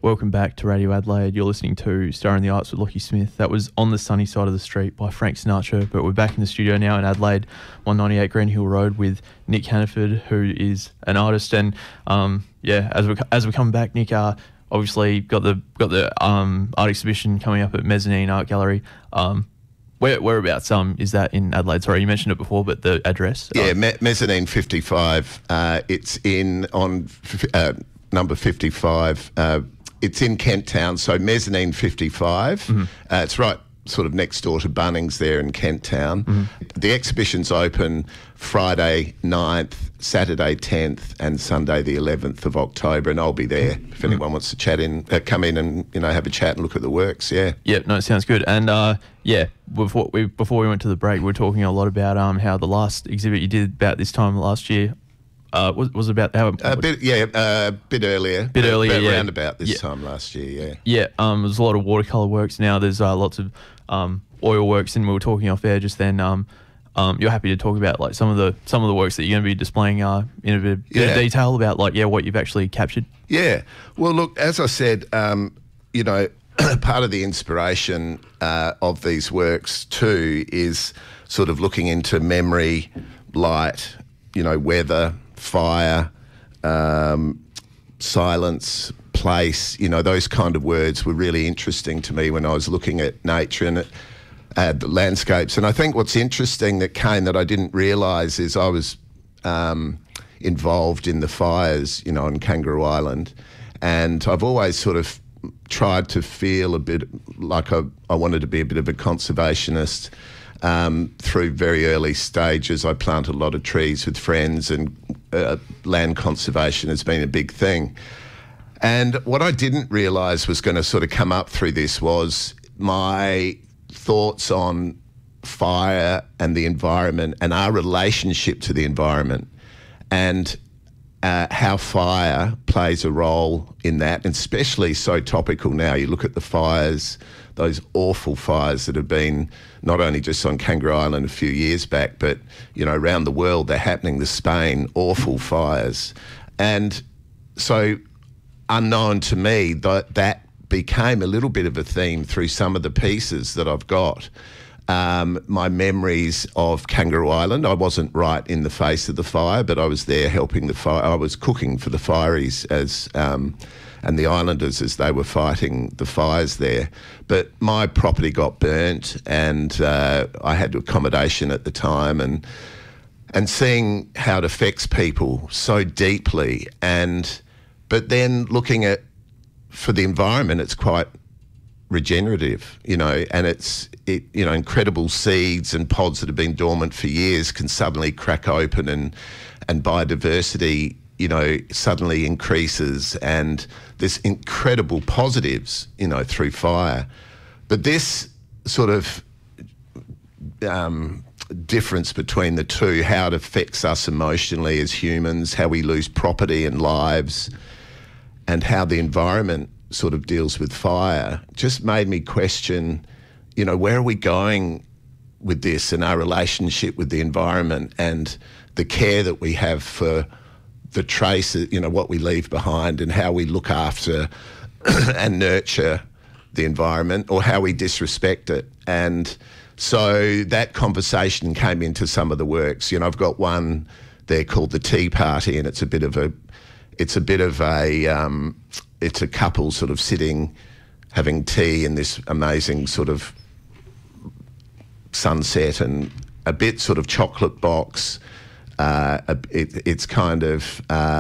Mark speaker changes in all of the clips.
Speaker 1: Welcome back to Radio Adelaide. You're listening to Star in the Arts with Lockie Smith. That was On the Sunny Side of the Street by Frank Sinatra, but we're back in the studio now in Adelaide, 198 Greenhill Road, with Nick Hannaford, who is an artist. And as we're coming back, Nick, obviously got the art exhibition coming up at Mezzanine Art Gallery. Whereabouts is that in Adelaide? Sorry, you mentioned it before, but the address?
Speaker 2: Yeah, Mezzanine 55. It's on number 55. It's in Kent Town, so Mezzanine 55.
Speaker 1: Mm-hmm.
Speaker 2: It's right sort of next door to Bunnings there in Kent Town.
Speaker 1: Mm-hmm.
Speaker 2: The exhibition's open Friday 9th, Saturday 10th and Sunday the 11th of October, and I'll be there if anyone wants to come in and have a chat and look at the works, yeah.
Speaker 1: Yeah, no, it sounds good. And before we went to the break, we were talking a lot about how the last exhibit you did about this time last year was about how...
Speaker 2: a bit earlier. Around about this time last year, yeah.
Speaker 1: Yeah, there's a lot of watercolour works now. There's lots of oil works, and we were talking off air just then. You're happy to talk about like some of the works that you're going to be displaying in a bit of detail about what you've actually captured?
Speaker 2: Yeah. Well, look, as I said, part of the inspiration of these works too is sort of looking into memory, light, weather, fire, silence, place, those kind of words were really interesting to me when I was looking at nature and at the landscapes. And I think what's interesting that I didn't realise is I was involved in the fires, on Kangaroo Island, and I've always sort of tried to feel a bit like I wanted to be a bit of a conservationist. Through very early stages, I planted a lot of trees with friends, and land conservation has been a big thing. And what I didn't realise was going to sort of come up through this was my thoughts on fire and the environment and our relationship to the environment, and how fire plays a role in that, and especially so topical now. You look at the fires, those awful fires that have been not only just on Kangaroo Island a few years back, but, around the world, they're happening to Spain, awful fires. And so unknown to me, that became a little bit of a theme through some of the pieces that I've got. My memories of Kangaroo Island, I wasn't right in the face of the fire, but I was there helping the fire. I was cooking for the fireys and the islanders as they were fighting the fires there. But my property got burnt, and I had accommodation at the time, and seeing how it affects people so deeply, but then looking at, for the environment, it's quite regenerative, and it's incredible seeds and pods that have been dormant for years can suddenly crack open, and biodiversity suddenly increases, and there's incredible positives through fire. But this sort of difference between the two, how it affects us emotionally as humans, how we lose property and lives, and how the environment sort of deals with fire, just made me question, where are we going with this, and our relationship with the environment, and the care that we have for the traces, what we leave behind, and how we look after and nurture the environment, or how we disrespect it. And so that conversation came into some of the works. I've got one there called The Tea Party, and it's a couple sort of sitting, having tea in this amazing sort of sunset, and a bit sort of chocolate box. It's kind of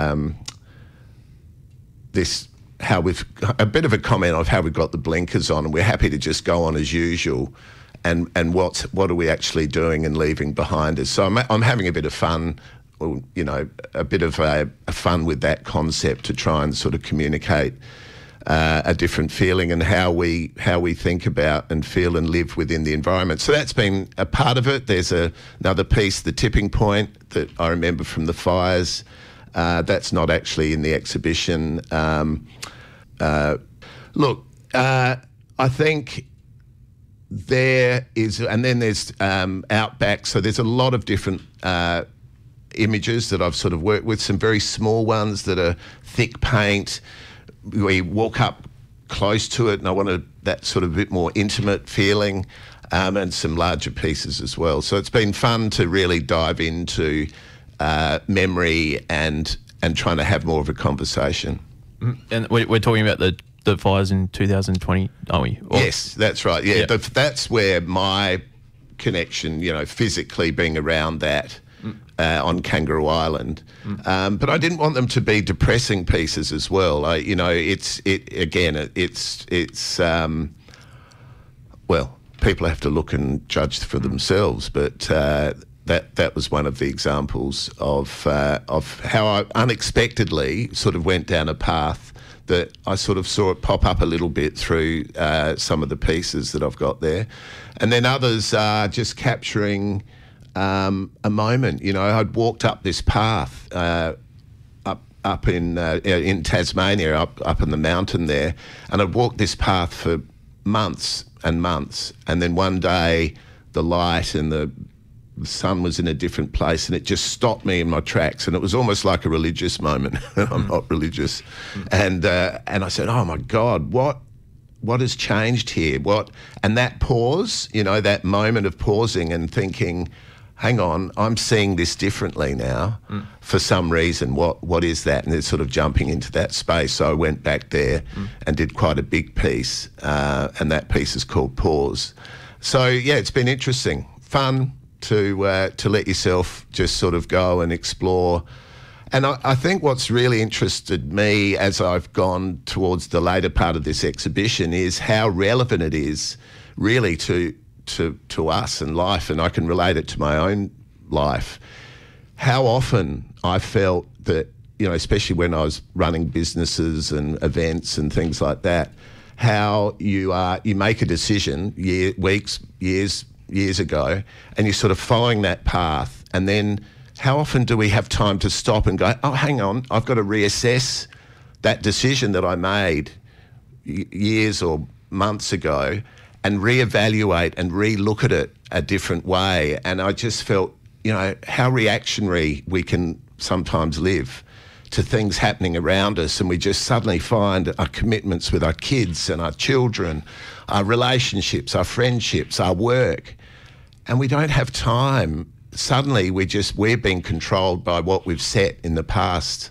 Speaker 2: a bit of a comment of how we've got the blinkers on, and we're happy to just go on as usual, and what are we actually doing and leaving behind us. So I'm having a bit of fun, a bit of a fun with that concept, to try and sort of communicate a different feeling, and how we think about and feel and live within the environment. So that's been a part of it. There's another piece, The Tipping Point, that I remember from the fires. That's not actually in the exhibition. I think there is, and then there's Outback. So there's a lot of different images that I've sort of worked with, some very small ones that are thick paint, we walk up close to it, and I wanted that sort of bit more intimate feeling, and some larger pieces as well. So it's been fun to really dive into memory and trying to have more of a conversation.
Speaker 1: And we're talking about the fires in 2020, aren't we?
Speaker 2: Yes, that's right. Yeah, that's where my connection, physically being around that on Kangaroo Island. But I didn't want them to be depressing pieces as well. Well, people have to look and judge for themselves, but that was one of the examples of how I unexpectedly sort of went down a path that I sort of saw it pop up a little bit through some of the pieces that I've got there. And then others are just capturing a moment. I'd walked up this path up in Tasmania, up in the mountain there, and I'd walked this path for months and months, and then one day the light and the sun was in a different place, and it just stopped me in my tracks, and it was almost like a religious moment. I'm not religious. And I said, oh my God, what has changed here? And that pause, that moment of pausing and thinking, hang on, I'm seeing this differently now for some reason. What is that? And it's sort of jumping into that space. So I went back there and did quite a big piece, and that piece is called Pause. So yeah, it's been interesting, fun to let yourself just sort of go and explore. And I think what's really interested me as I've gone towards the later part of this exhibition is how relevant it is really to us and life, and I can relate it to my own life. How often I felt that, especially when I was running businesses and events and things like that, how you make a decision weeks, years ago, and you're sort of following that path, and then how often do we have time to stop and go, oh, hang on, I've got to reassess that decision that I made years or months ago and reevaluate and re-look at it a different way. And I just felt, how reactionary we can sometimes live to things happening around us, and we just suddenly find our commitments with our kids and our children, our relationships, our friendships, our work, and we don't have time. Suddenly we're being controlled by what we've set in the past.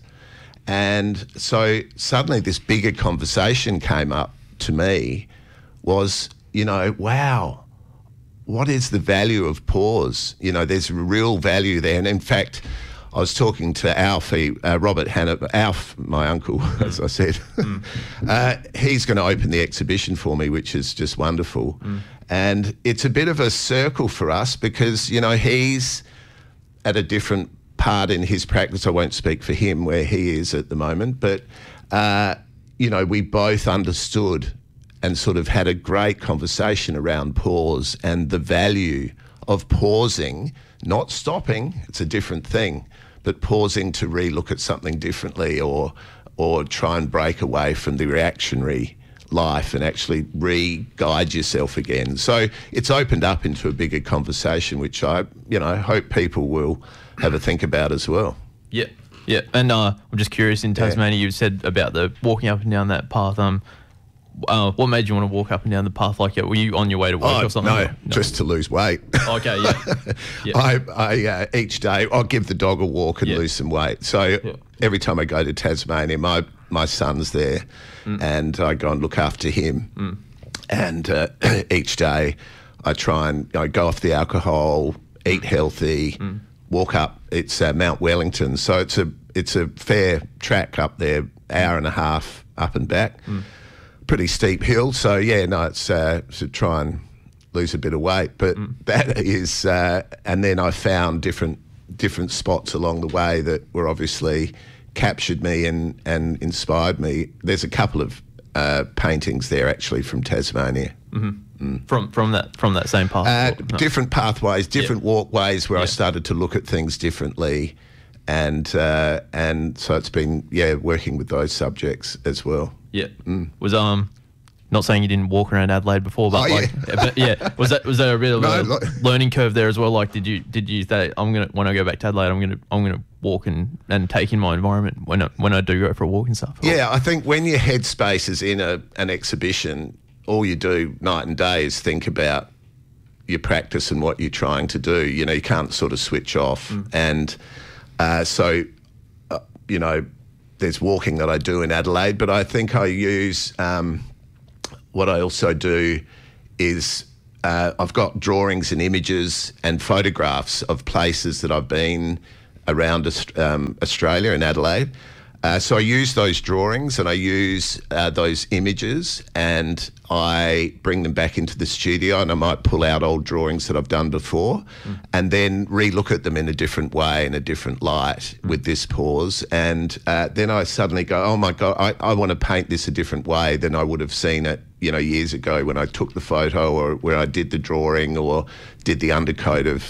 Speaker 2: And so suddenly this bigger conversation came up to me was, wow, what is the value of pause? There's real value there. And in fact, I was talking to Alfie, Robert Hannah, Alf, my uncle, as I said. He's going to open the exhibition for me, which is just wonderful. And it's a bit of a circle for us because, he's at a different part in his practice. I won't speak for him where he is at the moment, but, we both understood and sort of had a great conversation around pause and the value of pausing, not stopping, it's a different thing, but pausing to re-look at something differently or try and break away from the reactionary life and actually re-guide yourself again. So it's opened up into a bigger conversation, which I hope people will have a think about as well.
Speaker 1: Yeah. And I'm just curious, in Tasmania, you said about the walking up and down that path. What made you want to walk up and down the path like that? Were you on your way to work or something?
Speaker 2: No, just to lose weight.
Speaker 1: Okay, yeah.
Speaker 2: I each day I'll give the dog a walk and lose some weight. So every time I go to Tasmania, my son's there, and I go and look after him. And each day I try and go off the alcohol, eat healthy, walk up. It's Mount Wellington, so it's a fair track up there, hour and a half up and back. Pretty steep hill, so it's to try and lose a bit of weight. But that is, and then I found different spots along the way that were obviously captured me and inspired me. There's a couple of paintings there actually from Tasmania.
Speaker 1: From that same path.
Speaker 2: Different pathways, different walkways where I started to look at things differently, and so it's been working with those subjects as well.
Speaker 1: Yeah. Was 9 not saying you didn't walk around Adelaide before, but was that a real learning curve there as well? Like, did you say, when I go back to Adelaide, I'm gonna walk and take in my environment when I do go for a walk and stuff?
Speaker 2: Yeah, I think when your headspace is in an exhibition, all you do night and day is think about your practice and what you're trying to do. You know, you can't sort of switch off. And so, you know, there's walking that I do in Adelaide, but I think I use, what I also do is I've got drawings and images and photographs of places that I've been around Australia and Adelaide. So I use those drawings and I use those images and I bring them back into the studio, and I might pull out old drawings that I've done before and then re-look at them in a different way, in a different light with this pause. And then I suddenly go, oh my God, I want to paint this a different way than I would have seen it, you know, years ago when I took the photo or where I did the drawing or did the undercoat of